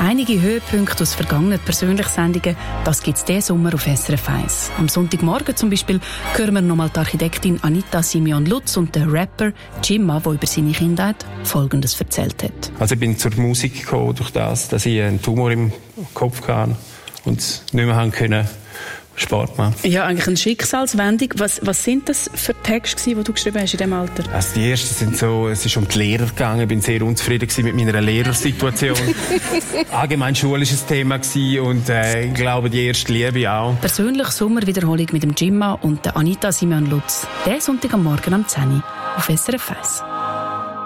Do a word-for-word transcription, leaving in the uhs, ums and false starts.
Einige Höhepunkte aus vergangenen persönlichen Sendungen, das gibt es diesen Sommer auf S R F eins. Am Sonntagmorgen zum Beispiel hören wir nochmal die Architektin Anita Simeon-Lutz und den Rapper Jimma, der über seine Kindheit Folgendes erzählt hat. Also ich bin zur Musik gekommen durch das, dass ich einen Tumor im Kopf hatte und nicht mehr haben können Sport machen. Ja, eigentlich eine Schicksalswendung. Was, was sind das für Texte, die du geschrieben hast in diesem Alter? Also die ersten sind so, es ist um die Lehrer gegangen. Ich bin sehr unzufrieden mit meiner Lehrersituation. Allgemein schulisches Thema gewesen und äh, ich glaube, die erste Liebe auch. Persönlich Sommerwiederholung mit dem Jimma und der Anita Simeon-Lutz. Der Sonntag am Morgen am zehn Uhr auf S R F eins.